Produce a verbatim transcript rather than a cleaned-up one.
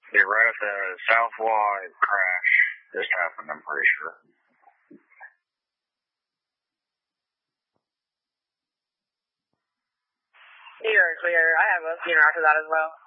Yeah, right at the South Wide crash just happened, I'm pretty sure. You're clear. I have a funeral after that as well.